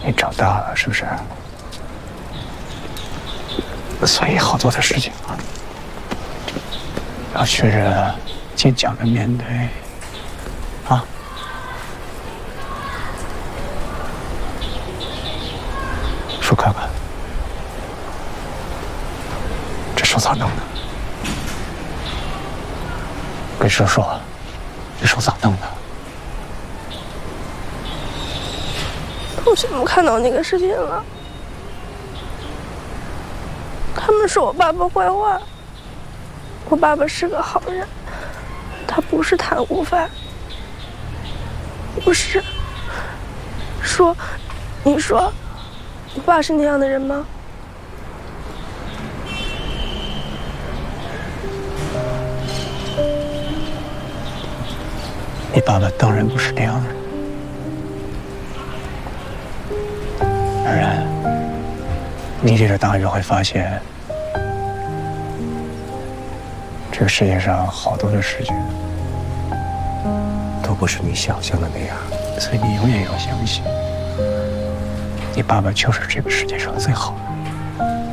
你长大了，是不是？所以好多的事情啊，要学着坚强的面对，啊。说看看，这手咋弄的？跟叔说，这手咋弄的？ 同学们看到那个视频了，他们说我爸爸坏话。我爸爸是个好人，他不是贪污犯。不是。你说，你爸是那样的人吗？ 你爸爸当然不是那样的人。当然，你这个大就会发现，这个世界上好多的事情都不是你想象的那样，所以你永远要相信，你爸爸就是这个世界上最好的人。